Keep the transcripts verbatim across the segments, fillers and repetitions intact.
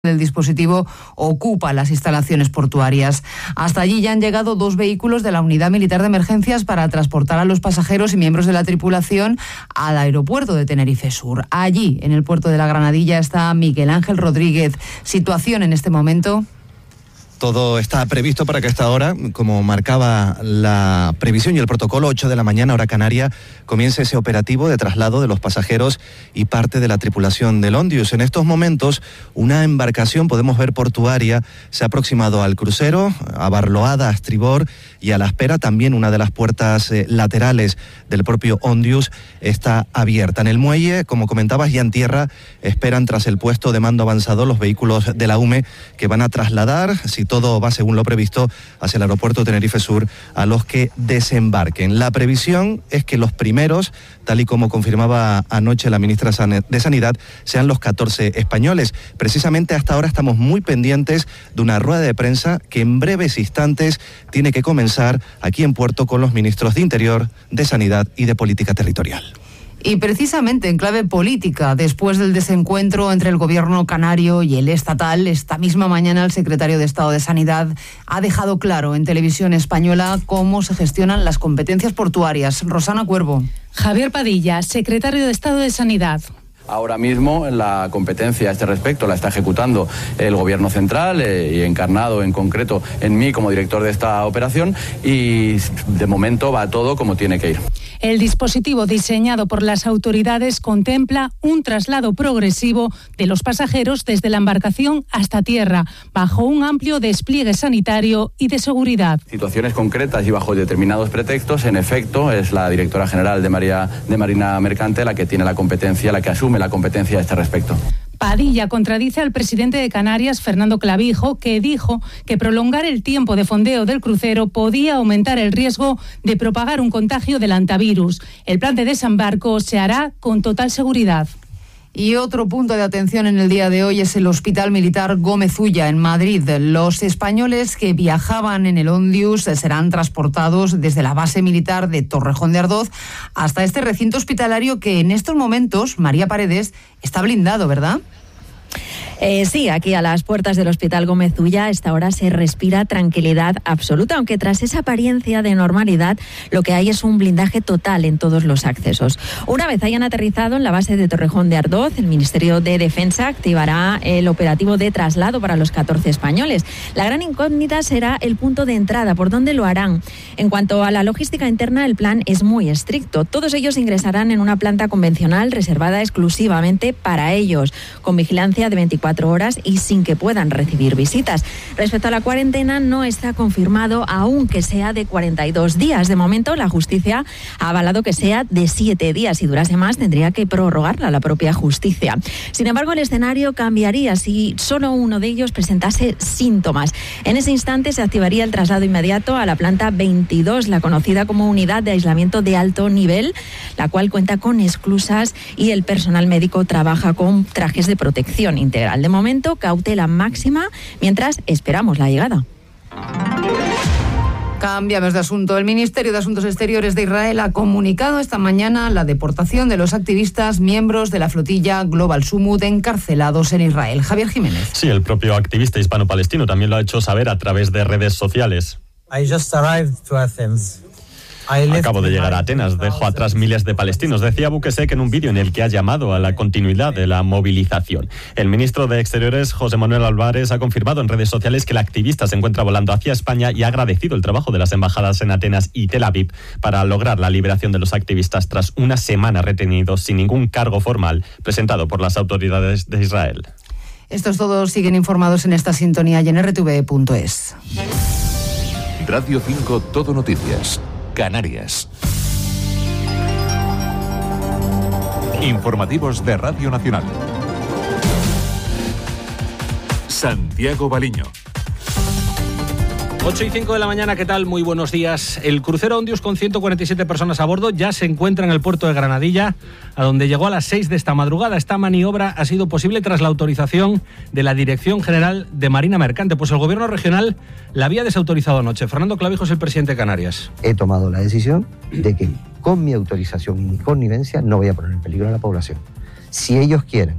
del dispositivo ocupa las instalaciones portuarias. Hasta allí ya han llegado dos vehículos de la Unidad Militar de Emergencias para transportar a los pasajeros y miembros de la tripulación al aeropuerto de Tenerife Sur. Allí, en el puerto de la Granadilla, está Miguel Ángel Rodríguez. ¿Situación en este momento? Todo está previsto para que a esta hora, como marcaba la previsión y el protocolo, ocho de la mañana, hora canaria, comience ese operativo de traslado de los pasajeros y parte de la tripulación del Ondius. En estos momentos, una embarcación, podemos ver portuaria, se ha aproximado al crucero, abarloada a estribor, y a la espera también una de las puertas eh, laterales del propio Ondius está abierta. En el muelle, como comentabas, ya en tierra, esperan tras el puesto de mando avanzado los vehículos de la U M E que van a trasladar, si todo va según lo previsto, hacia el aeropuerto Tenerife Sur a los que desembarquen. La previsión es que los primeros, tal y como confirmaba anoche la ministra de Sanidad, sean los catorce españoles. Precisamente hasta ahora estamos muy pendientes de una rueda de prensa que en breves instantes tiene que comenzar aquí en Puerto con los ministros de Interior, de Sanidad y de Política Territorial. Y precisamente en clave política, después del desencuentro entre el gobierno canario y el estatal, esta misma mañana el secretario de Estado de Sanidad ha dejado claro en Televisión Española cómo se gestionan las competencias portuarias. Rosana Cuervo. Javier Padilla, secretario de Estado de Sanidad. Ahora mismo la competencia a este respecto la está ejecutando el Gobierno central eh, y encarnado en concreto en mí como director de esta operación, y de momento va todo como tiene que ir. El dispositivo diseñado por las autoridades contempla un traslado progresivo de los pasajeros desde la embarcación hasta tierra, bajo un amplio despliegue sanitario y de seguridad. Situaciones concretas y bajo determinados pretextos, en efecto, es la directora general de, María, de Marina Mercante la que tiene la competencia, la que asume la competencia a este respecto. Padilla contradice al presidente de Canarias, Fernando Clavijo, que dijo que prolongar el tiempo de fondeo del crucero podía aumentar el riesgo de propagar un contagio del hantavirus. El plan de desembarco se hará con total seguridad. Y otro punto de atención en el día de hoy es el Hospital Militar Gómez Ulla, en Madrid. Los españoles que viajaban en el Ondius serán transportados desde la base militar de Torrejón de Ardoz hasta este recinto hospitalario que en estos momentos, María Paredes, está blindado, ¿verdad? Eh, sí, aquí a las puertas del Hospital Gómez Ulla a esta hora se respira tranquilidad absoluta, aunque tras esa apariencia de normalidad lo que hay es un blindaje total en todos los accesos. Una vez hayan aterrizado en la base de Torrejón de Ardoz, el Ministerio de Defensa activará el operativo de traslado para los catorce españoles. La gran incógnita será el punto de entrada, por dónde lo harán. En cuanto a la logística interna, el plan es muy estricto. Todos ellos ingresarán en una planta convencional reservada exclusivamente para ellos, con vigilancia de veinticuatro horas y sin que puedan recibir visitas. Respecto a la cuarentena, no está confirmado aún que sea de cuarenta y dos días. De momento, la justicia ha avalado que sea de siete días. Si durase más, tendría que prorrogarla la propia justicia. Sin embargo, el escenario cambiaría si solo uno de ellos presentase síntomas. En ese instante se activaría el traslado inmediato a la planta veintidós, la conocida como unidad de aislamiento de alto nivel, la cual cuenta con esclusas y el personal médico trabaja con trajes de protección integral. De momento, cautela máxima mientras esperamos la llegada. Cambiamos de asunto. El Ministerio de Asuntos Exteriores de Israel ha comunicado esta mañana la deportación de los activistas miembros de la flotilla Global Sumud encarcelados en Israel. Javier Jiménez. Sí, el propio activista hispano-palestino también lo ha hecho saber a través de redes sociales. I just arrived to Athens. Acabo de llegar a Atenas, dejo atrás miles de palestinos, decía Bukesek en un vídeo en el que ha llamado a la continuidad de la movilización. El ministro de Exteriores, José Manuel Álvarez, ha confirmado en redes sociales que el activista se encuentra volando hacia España y ha agradecido el trabajo de las embajadas en Atenas y Tel Aviv para lograr la liberación de los activistas tras una semana retenidos sin ningún cargo formal presentado por las autoridades de Israel. Estos todos siguen informados en esta sintonía y en R T V punto es. Radio cinco, Todo Noticias. Canarias. Informativos de Radio Nacional. Santiago Baliño. ocho y cinco de la mañana, ¿qué tal? Muy buenos días. El crucero Ondius con ciento cuarenta y siete personas a bordo ya se encuentra en el puerto de Granadilla, a donde llegó a las seis de esta madrugada. Esta maniobra ha sido posible tras la autorización de la Dirección General de Marina Mercante, pues el gobierno regional la había desautorizado anoche. Fernando Clavijo es el presidente de Canarias. He tomado la decisión de que con mi autorización y mi connivencia no voy a poner en peligro a la población. Si ellos quieren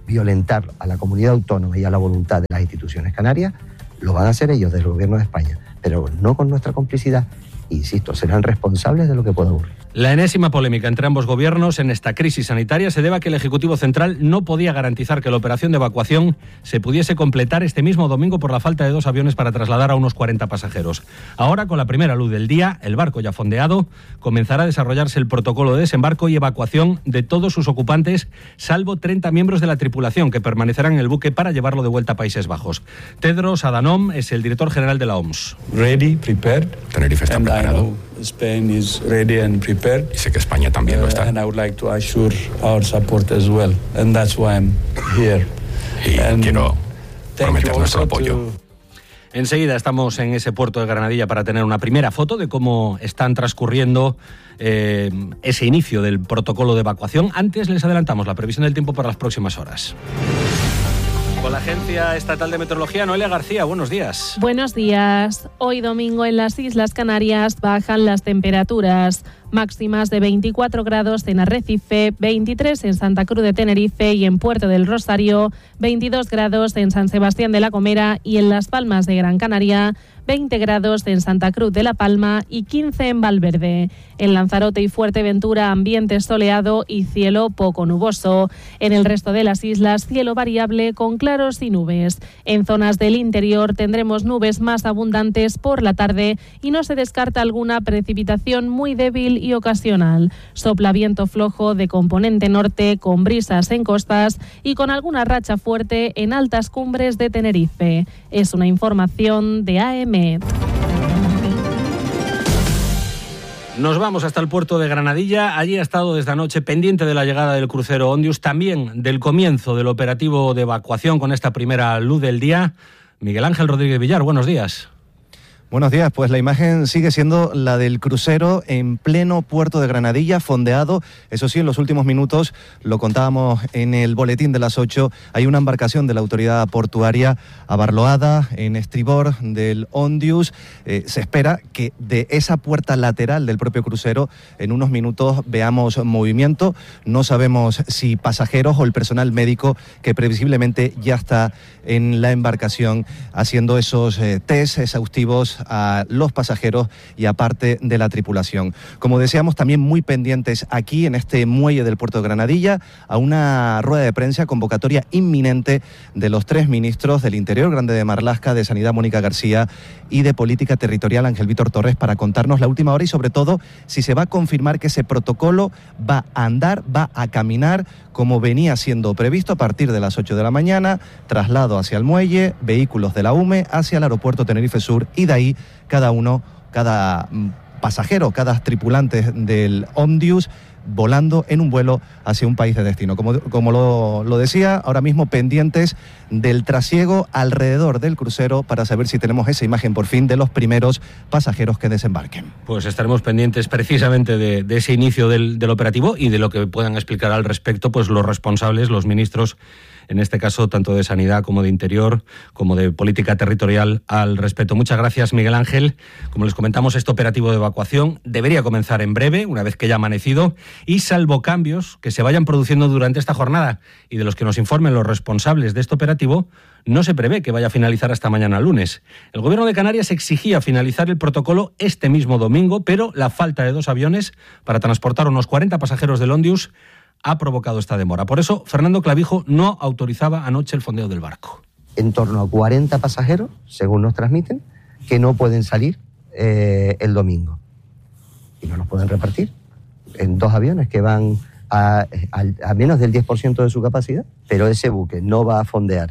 violentar a la comunidad autónoma y a la voluntad de las instituciones canarias, lo van a hacer ellos del gobierno de España, pero no con nuestra complicidad. Insisto, serán responsables de lo que pueda ocurrir. La enésima polémica entre ambos gobiernos en esta crisis sanitaria se debe a que el Ejecutivo Central no podía garantizar que la operación de evacuación se pudiese completar este mismo domingo por la falta de dos aviones para trasladar a unos cuarenta pasajeros. Ahora, con la primera luz del día, el barco ya fondeado, comenzará a desarrollarse el protocolo de desembarco y evacuación de todos sus ocupantes, salvo treinta miembros de la tripulación que permanecerán en el buque para llevarlo de vuelta a Países Bajos. Tedros Adhanom es el director general de la O M S. Ready, prepared. Tenerife está preparado. Spain is ready and prepared. Y sé que España también lo está. Uh, and I would like to assure our support as well. And that's why I'm here. Y and quiero prometer nuestro apoyo. To... Enseguida estamos en ese puerto de Granadilla para tener una primera foto de cómo están transcurriendo eh, ese inicio del protocolo de evacuación. Antes les adelantamos la previsión del tiempo para las próximas horas. Con la Agencia Estatal de Meteorología, Noelia García, buenos días. Buenos días. Hoy domingo en las Islas Canarias bajan las temperaturas. Máximas de veinticuatro grados en Arrecife, veintitrés en Santa Cruz de Tenerife y en Puerto del Rosario, veintidós grados en San Sebastián de la Gomera y en Las Palmas de Gran Canaria, veinte grados en Santa Cruz de la Palma y quince en Valverde. En Lanzarote y Fuerteventura, ambiente soleado y cielo poco nuboso. En el resto de las islas, cielo variable con claros y nubes. En zonas del interior tendremos nubes más abundantes por la tarde y no se descarta alguna precipitación muy débil y ocasional. Sopla viento flojo de componente norte con brisas en costas y con alguna racha fuerte en altas cumbres de Tenerife. Es una información de A E M E. Nos vamos hasta el puerto de Granadilla. Allí ha estado desde anoche pendiente de la llegada del crucero Ondius, también del comienzo del operativo de evacuación con esta primera luz del día. Miguel Ángel Rodríguez Villar, buenos días. Buenos días, pues la imagen sigue siendo la del crucero en pleno puerto de Granadilla, fondeado. Eso sí, en los últimos minutos, lo contábamos en el boletín de las ocho, hay una embarcación de la autoridad portuaria abarloada en estribor del Ondius. Eh, se espera que de esa puerta lateral del propio crucero en unos minutos veamos movimiento. No sabemos si pasajeros o el personal médico que previsiblemente ya está en la embarcación haciendo esos eh, test exhaustivos a los pasajeros y a parte de la tripulación. Como decíamos, también muy pendientes aquí en este muelle del puerto de Granadilla a una rueda de prensa, convocatoria inminente de los tres ministros del Interior, Grande de Marlaska, de Sanidad, Mónica García, y de Política Territorial, Ángel Víctor Torres, para contarnos la última hora y sobre todo si se va a confirmar que ese protocolo va a andar, va a caminar como venía siendo previsto a partir de las ocho de la mañana, traslado hacia el muelle, vehículos de la U M E hacia el aeropuerto Tenerife Sur y de ahí cada uno, cada pasajero, cada tripulante del Ondius volando en un vuelo hacia un país de destino. Como, como lo, lo decía, ahora mismo pendientes del trasiego alrededor del crucero para saber si tenemos esa imagen por fin de los primeros pasajeros que desembarquen. Pues estaremos pendientes precisamente de, de ese inicio del, del operativo y de lo que puedan explicar al respecto pues los responsables, los ministros, en este caso tanto de Sanidad como de Interior, como de Política Territorial al respecto. Muchas gracias, Miguel Ángel. Como les comentamos, este operativo de evacuación debería comenzar en breve, una vez que haya amanecido, y salvo cambios que se vayan produciendo durante esta jornada y de los que nos informen los responsables de este operativo, no se prevé que vaya a finalizar hasta mañana lunes. El Gobierno de Canarias exigía finalizar el protocolo este mismo domingo, pero la falta de dos aviones para transportar unos cuarenta pasajeros del Ondius ha provocado esta demora. Por eso, Fernando Clavijo no autorizaba anoche el fondeo del barco. En torno a cuarenta pasajeros, según nos transmiten, que no pueden salir eh, el domingo. Y no los pueden repartir en dos aviones que van a, a, a menos del diez por ciento de su capacidad. Pero ese buque no va a fondear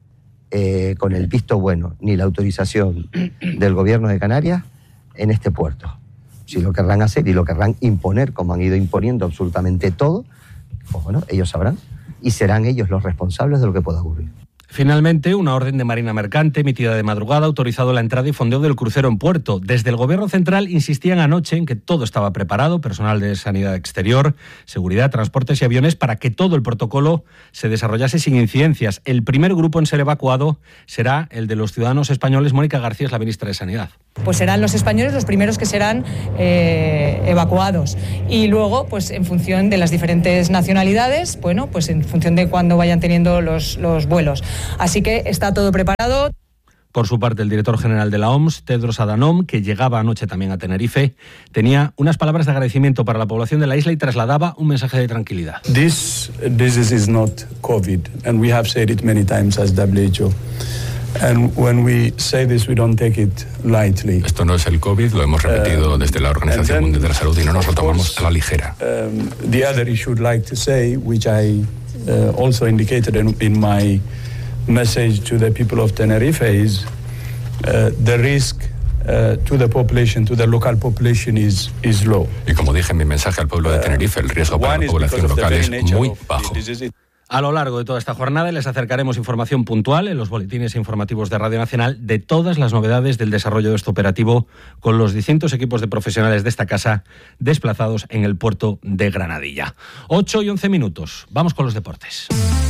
eh, con el visto bueno ni la autorización del Gobierno de Canarias en este puerto. Si lo querrán hacer y lo querrán imponer, como han ido imponiendo absolutamente todo, pues bueno, ellos sabrán y serán ellos los responsables de lo que pueda ocurrir. Finalmente, una orden de Marina Mercante emitida de madrugada ha autorizado la entrada y fondeo del crucero en puerto. Desde el Gobierno Central insistían anoche en que todo estaba preparado, personal de sanidad exterior, seguridad, transportes y aviones, para que todo el protocolo se desarrollase sin incidencias. El primer grupo en ser evacuado será el de los ciudadanos españoles. Mónica García es la ministra de Sanidad. Pues serán los españoles los primeros que serán eh, evacuados. Y luego, pues en función de las diferentes nacionalidades, bueno, pues en función de cuándo vayan teniendo los, los vuelos. Así que está todo preparado. Por su parte, el director general de la O M S, Tedros Adhanom, que llegaba anoche también a Tenerife, tenía unas palabras de agradecimiento para la población de la isla y trasladaba un mensaje de tranquilidad. This disease is not COVID, and we have said it many times as W H O. And when we say this, we don't take it lightly. Esto no es el COVID, lo hemos repetido um, desde la Organización Mundial de la Salud y no nos lo tomamos a la ligera. Um, the other issue I'd like to say, which I uh, also indicated in, in my message to the people of Tenerife, is uh, the risk uh, to the population, to the local population is, is low. Y como dije en mi mensaje al pueblo de Tenerife, el riesgo para la población local es muy bajo. A lo largo de toda esta jornada les acercaremos información puntual en los boletines informativos de Radio Nacional de todas las novedades del desarrollo de este operativo con los distintos equipos de profesionales de esta casa desplazados en el puerto de Granadilla. ocho y once minutos. Vamos con los deportes.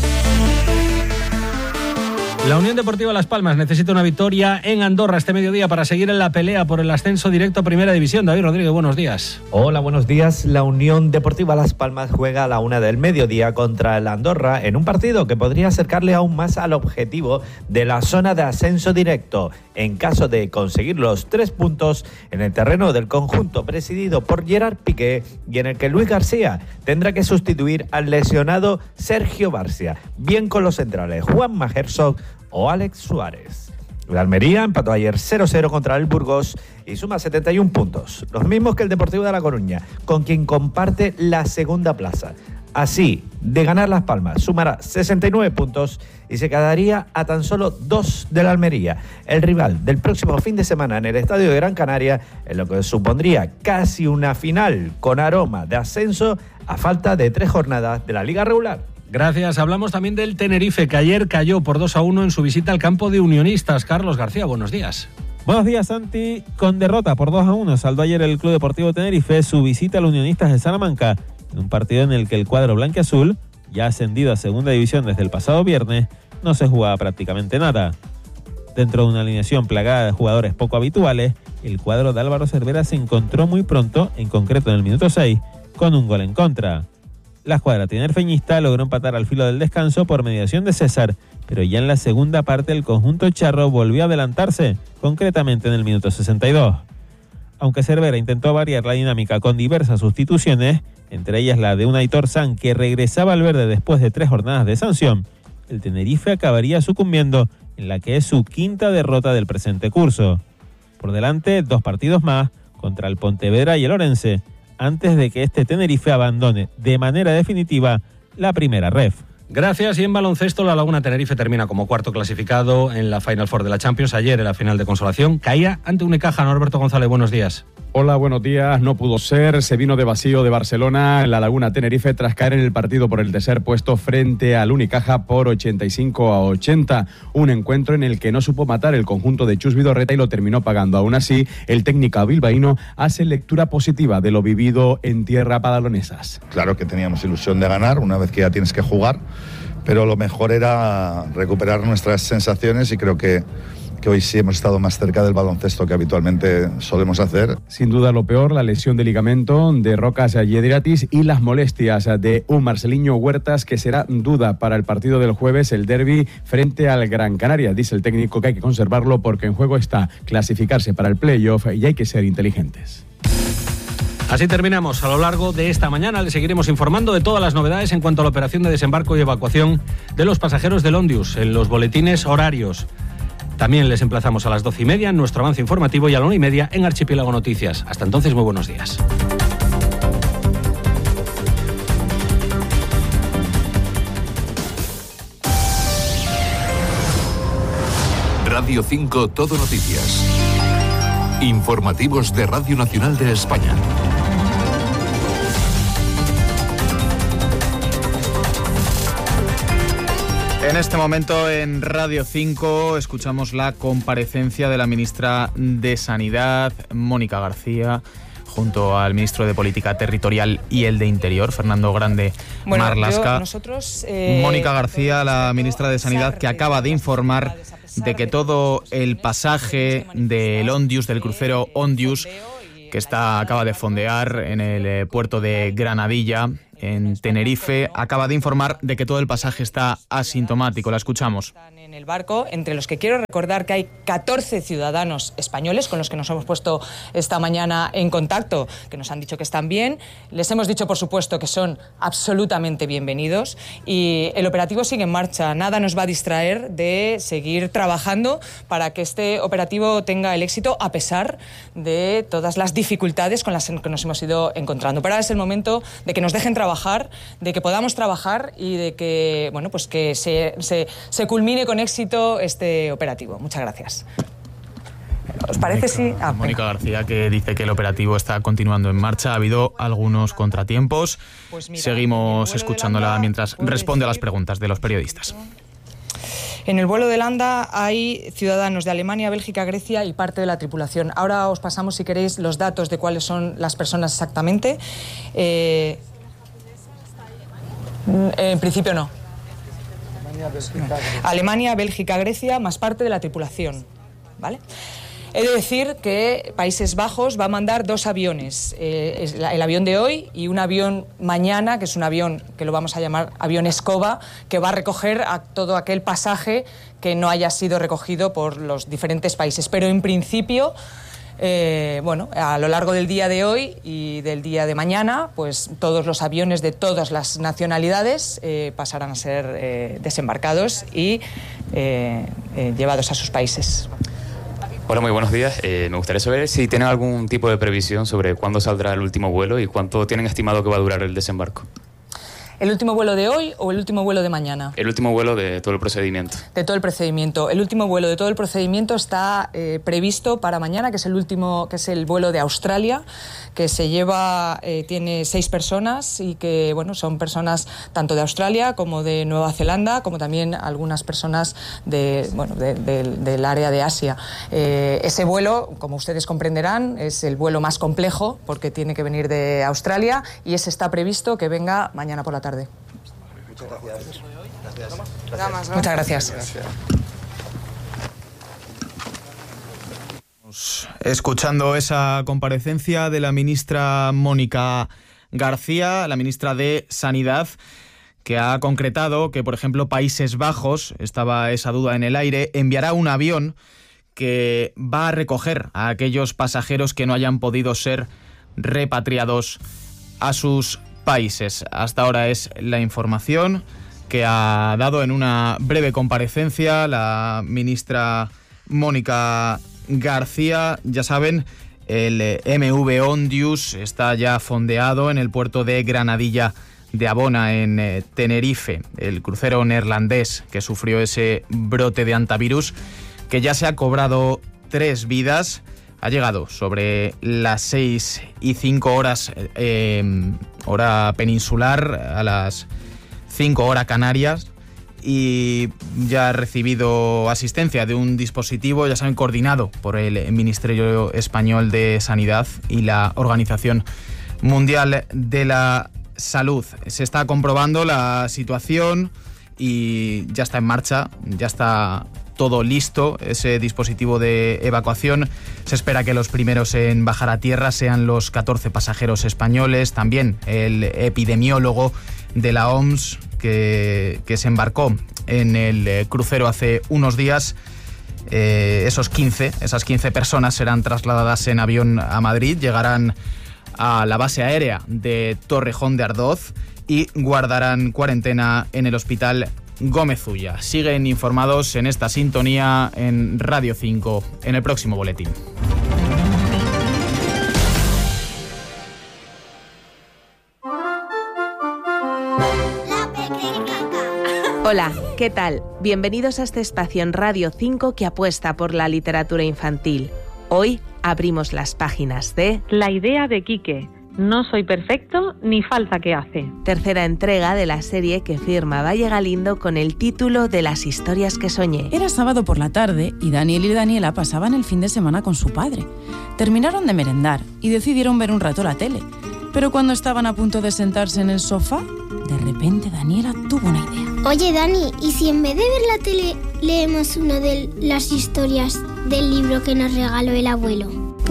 La Unión Deportiva Las Palmas necesita una victoria en Andorra este mediodía para seguir en la pelea por el ascenso directo a Primera División. David Rodríguez, buenos días. Hola, buenos días. La Unión Deportiva Las Palmas juega a la una del mediodía contra el Andorra en un partido que podría acercarle aún más al objetivo de la zona de ascenso directo en caso de conseguir los tres puntos en el terreno del conjunto presidido por Gerard Piqué y en el que Luis García tendrá que sustituir al lesionado Sergio Barcia, bien con los centrales Juanma Herzog o Alex Suárez. La Almería empató ayer cero cero contra el Burgos y suma setenta y un puntos, los mismos que el Deportivo de La Coruña, con quien comparte la segunda plaza. Así, de ganar Las Palmas, sumará sesenta y nueve puntos y se quedaría a tan solo dos de la Almería, el rival del próximo fin de semana en el Estadio de Gran Canaria, en lo que supondría casi una final con aroma de ascenso a falta de tres jornadas de la Liga regular. Gracias. Hablamos también del Tenerife, que ayer cayó por dos a uno en su visita al campo de Unionistas. Carlos García, buenos días. Buenos días, Santi. Con derrota por dos a uno saldó ayer el Club Deportivo Tenerife su visita al Unionistas de Salamanca, en un partido en el que el cuadro blanquiazul, ya ascendido a segunda división desde el pasado viernes, no se jugaba prácticamente nada. Dentro de una alineación plagada de jugadores poco habituales, el cuadro de Álvaro Cervera se encontró muy pronto, en concreto en el minuto seis, con un gol en contra. La escuadra tinerfeñista logró empatar al filo del descanso por mediación de César, pero ya en la segunda parte el conjunto charro volvió a adelantarse, concretamente en el minuto sesenta y dos. Aunque Cervera intentó variar la dinámica con diversas sustituciones, entre ellas la de un Aitor San que regresaba al verde después de tres jornadas de sanción, el Tenerife acabaría sucumbiendo en la que es su quinta derrota del presente curso. Por delante, dos partidos más contra el Pontevedra y el Orense, antes de que este Tenerife abandone de manera definitiva la primera ref. Gracias. Y en baloncesto, la Laguna Tenerife termina como cuarto clasificado en la Final Four de la Champions. Ayer, en la final de consolación, caía ante Unicaja. Norberto González, buenos días. Hola, buenos días. No pudo ser. Se vino de vacío de Barcelona en la Laguna Tenerife tras caer en el partido por el tercer puesto frente al Unicaja por ochenta y cinco a ochenta. Un encuentro en el que no supo matar el conjunto de Chus Vidorreta y lo terminó pagando. Aún así, el técnico bilbaíno hace lectura positiva de lo vivido en tierra padalonesas. Claro que teníamos ilusión de ganar una vez que ya tienes que jugar, pero lo mejor era recuperar nuestras sensaciones y creo que que hoy sí hemos estado más cerca del baloncesto que habitualmente solemos hacer. Sin duda lo peor, la lesión de ligamento de Rocas Yediratis y las molestias de un Marceliño Huertas, que será duda para el partido del jueves, el derbi frente al Gran Canaria. Dice el técnico que hay que conservarlo porque en juego está clasificarse para el playoff y hay que ser inteligentes. Así terminamos. A lo largo de esta mañana les seguiremos informando de todas las novedades en cuanto a la operación de desembarco y evacuación de los pasajeros del Ondius en los boletines horarios. También les emplazamos a las doce y media en nuestro avance informativo y a la una y media en Archipiélago Noticias. Hasta entonces, muy buenos días. Radio cinco Todo Noticias. Informativos de Radio Nacional de España. En este momento en Radio cinco escuchamos la comparecencia de la ministra de Sanidad, Mónica García, junto al ministro de Política Territorial y el de Interior, Fernando Grande Marlaska. Bueno, nosotros, eh, Mónica García, la ministra de Sanidad, que acaba de informar de que todo el pasaje del Ondius, del crucero Ondius, que está, acaba de fondear en el puerto de Granadilla, en Tenerife, acaba de informar de que todo el pasaje está asintomático. La escuchamos. En el barco, entre los que quiero recordar que hay catorce ciudadanos españoles con los que nos hemos puesto esta mañana en contacto, que nos han dicho que están bien. Les hemos dicho, por supuesto, que son absolutamente bienvenidos y el operativo sigue en marcha. Nada nos va a distraer de seguir trabajando para que este operativo tenga el éxito a pesar de todas las dificultades con las que nos hemos ido encontrando. Pero ahora es el momento de que nos dejen trabajar, de que podamos trabajar y de que, bueno, pues que se, se, se culmine con éxito este operativo. Muchas gracias. ¿Os parece si...? Ah, Mónica García, que dice que el operativo está continuando en marcha. Ha habido algunos contratiempos. Pues mira, seguimos escuchándola Landa, mientras responde a las preguntas de los periodistas. En el vuelo de Landa hay ciudadanos de Alemania, Bélgica, Grecia y parte de la tripulación. Ahora os pasamos, si queréis, los datos de cuáles son las personas exactamente. Eh, en principio no. Alemania, Bélgica, Grecia, más parte de la tripulación, ¿vale? He de decir que Países Bajos va a mandar dos aviones, eh, el avión de hoy y un avión mañana, que es un avión que lo vamos a llamar avión escoba, que va a recoger a todo aquel pasaje que no haya sido recogido por los diferentes países. Pero en principio, eh, bueno, a lo largo del día de hoy y del día de mañana, pues todos los aviones de todas las nacionalidades eh, pasarán a ser eh, desembarcados y eh, eh, llevados a sus países. Hola, muy buenos días. Eh, me gustaría saber si tienen algún tipo de previsión sobre cuándo saldrá el último vuelo y cuánto tienen estimado que va a durar el desembarco. ¿El último vuelo de hoy o el último vuelo de mañana? El último vuelo de todo el procedimiento. De todo el procedimiento. El último vuelo de todo el procedimiento está eh, previsto para mañana, que es el último, que es el vuelo de Australia, que se lleva, eh, tiene seis personas y que, bueno, son personas tanto de Australia como de Nueva Zelanda, como también algunas personas de, bueno, de, de, del área de Asia. Eh, ese vuelo, como ustedes comprenderán, es el vuelo más complejo porque tiene que venir de Australia y ese está previsto que venga mañana por la tarde. Tarde. Muchas gracias. Gracias. Muchas gracias. gracias. Escuchando esa comparecencia de la ministra Mónica García, la ministra de Sanidad, que ha concretado que, por ejemplo, Países Bajos, estaba esa duda en el aire, enviará un avión que va a recoger a aquellos pasajeros que no hayan podido ser repatriados a sus países. Hasta ahora es la información que ha dado en una breve comparecencia la ministra Mónica García. Ya saben, el M V Ondius está ya fondeado en el puerto de Granadilla de Abona, en Tenerife, el crucero neerlandés que sufrió ese brote de hantavirus, que ya se ha cobrado tres vidas. Ha llegado sobre las seis y cinco horas, eh, hora peninsular, a las cinco horas canarias, y ya ha recibido asistencia de un dispositivo, ya saben, coordinado por el Ministerio Español de Sanidad y la Organización Mundial de la Salud. Se está comprobando la situación y ya está en marcha, ya está todo listo, ese dispositivo de evacuación. Se espera que los primeros en bajar a tierra sean los catorce pasajeros españoles, también el epidemiólogo de la O M S que, que se embarcó en el crucero hace unos días. Eh, esos quince, esas quince personas serán trasladadas en avión a Madrid, llegarán a la base aérea de Torrejón de Ardoz y guardarán cuarentena en el hospital Gómez Ulla. Siguen informados en esta sintonía en Radio cinco en el próximo boletín. Hola, ¿qué tal? Bienvenidos a este espacio en Radio cinco que apuesta por la literatura infantil. Hoy abrimos las páginas de La idea de Quique. No soy perfecto ni falta que hace. Tercera entrega de la serie que firma Valle Galindo con el título de Las historias que soñé. Era sábado por la tarde y Daniel y Daniela pasaban el fin de semana con su padre. Terminaron de merendar y decidieron ver un rato la tele. Pero cuando estaban a punto de sentarse en el sofá, de repente Daniela tuvo una idea. Oye, Dani, ¿y si en vez de ver la tele leemos una de las historias del libro que nos regaló el abuelo?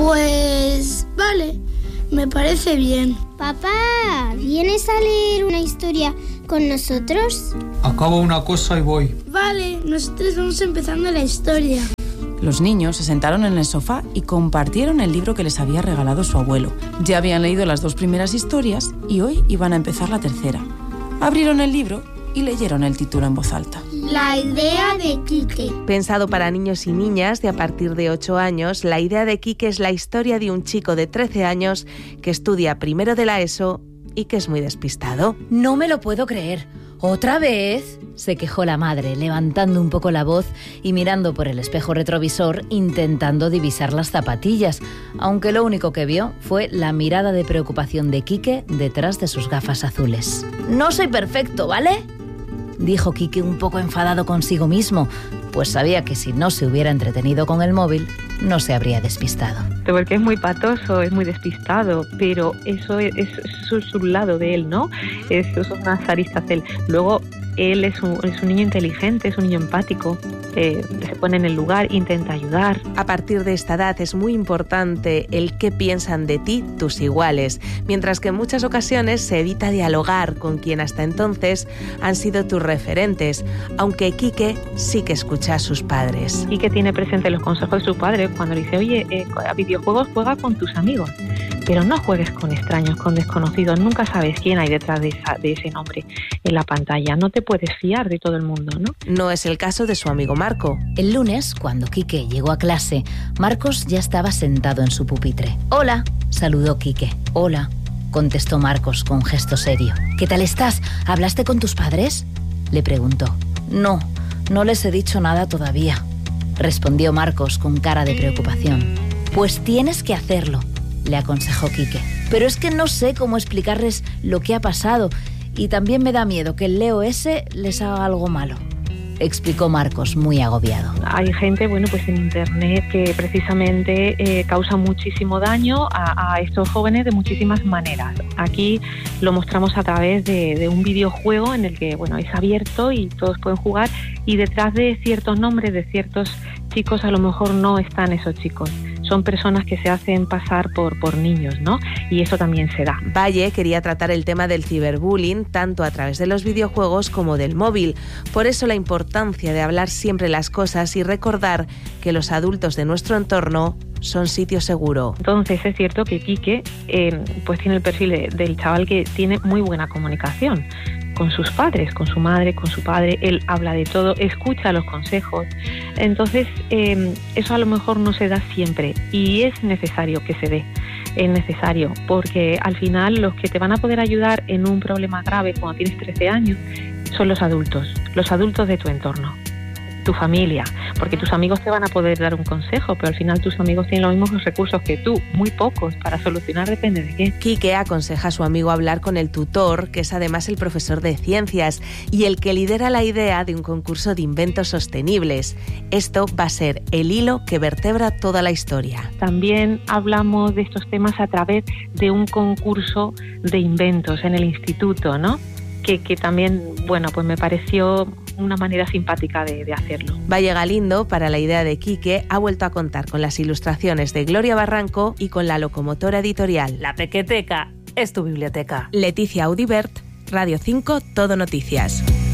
Pues vale, me parece bien. Papá, ¿vienes a leer una historia con nosotros? Acabo una cosa y voy. Vale, nosotros vamos empezando la historia. Los niños se sentaron en el sofá y compartieron el libro que les había regalado su abuelo. Ya habían leído las dos primeras historias y hoy iban a empezar la tercera. Abrieron el libro y leyeron el título en voz alta. La idea de Quique. Pensado para niños y niñas de a partir de ocho años, La idea de Quique es la historia de un chico de trece años que estudia primero de la ESO y que es muy despistado. No me lo puedo creer. ¿Otra vez? Se quejó la madre, levantando un poco la voz y mirando por el espejo retrovisor, intentando divisar las zapatillas, aunque lo único que vio fue la mirada de preocupación de Quique detrás de sus gafas azules. No soy perfecto, ¿vale?, dijo Quique un poco enfadado consigo mismo, pues sabía que si no se hubiera entretenido con el móvil, no se habría despistado. Porque es muy patoso, es muy despistado, pero eso es, eso es un lado de él, ¿no? Eso son unas aristas de él. Luego, él es un, es un niño inteligente, es un niño empático, eh, se pone en el lugar, intenta ayudar. A partir de esta edad es muy importante el qué piensan de ti tus iguales, mientras que en muchas ocasiones se evita dialogar con quien hasta entonces han sido tus referentes, aunque Quique sí que escucha a sus padres. Quique tiene presente los consejos de su padre cuando le dice, oye, eh, a videojuegos juega con tus amigos, pero no juegues con extraños, con desconocidos, nunca sabes quién hay detrás de, esa, de ese nombre en la pantalla, no te puedes fiar de todo el mundo, ¿no? No es el caso de su amigo Marco. El lunes, cuando Quique llegó a clase, Marcos ya estaba sentado en su pupitre. «Hola», saludó Quique. «Hola», contestó Marcos con gesto serio. «¿Qué tal estás? ¿Hablaste con tus padres?», le preguntó. «No, no les he dicho nada todavía», respondió Marcos con cara de preocupación. «Pues tienes que hacerlo», le aconsejó Quique. «Pero es que no sé cómo explicarles lo que ha pasado y también me da miedo que el Leo ese les haga algo malo», explicó Marcos, muy agobiado. Hay gente, bueno, pues en internet que precisamente eh, causa muchísimo daño a, a estos jóvenes de muchísimas maneras. Aquí lo mostramos a través de, de un videojuego en el que, bueno, es abierto y todos pueden jugar, y detrás de ciertos nombres de ciertos chicos a lo mejor no están esos chicos. Son personas que se hacen pasar por, por niños, ¿no? Y eso también se da. Valle quería tratar el tema del ciberbullying tanto a través de los videojuegos como del móvil. Por eso la importancia de hablar siempre las cosas y recordar que los adultos de nuestro entorno son sitio seguro. Entonces es cierto que Quique eh, pues tiene el perfil de, del chaval que tiene muy buena comunicación con sus padres, con su madre, con su padre. Él habla de todo, escucha los consejos. Entonces eh, eso a lo mejor no se da siempre y es necesario que se dé. Es necesario porque al final los que te van a poder ayudar en un problema grave cuando tienes trece años son los adultos, los adultos de tu entorno, tu familia, porque tus amigos te van a poder dar un consejo, pero al final tus amigos tienen los mismos recursos que tú, muy pocos, para solucionar depende de qué. Quique aconseja a su amigo hablar con el tutor, que es además el profesor de ciencias y el que lidera la idea de un concurso de inventos sostenibles. Esto va a ser el hilo que vertebra toda la historia. También hablamos de estos temas a través de un concurso de inventos en el instituto, ¿no? Que, que también, bueno, pues me pareció una manera simpática de, de hacerlo. Valle Galindo, para la idea de Quique, ha vuelto a contar con las ilustraciones de Gloria Barranco y con la locomotora editorial. La Pequeteca es tu biblioteca. Leticia Audibert, Radio cinco, Todo Noticias.